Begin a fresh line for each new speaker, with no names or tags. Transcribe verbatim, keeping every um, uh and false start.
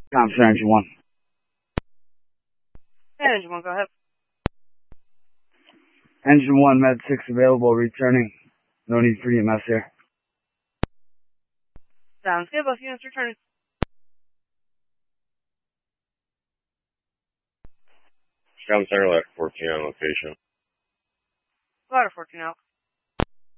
Tom for Engine one.
Hey, Engine one, go ahead.
Engine one, Med six available, returning. No need for E M S here.
Sounds good, both units returning.
Scrum Center left fourteen on location.
Ladder fourteen out.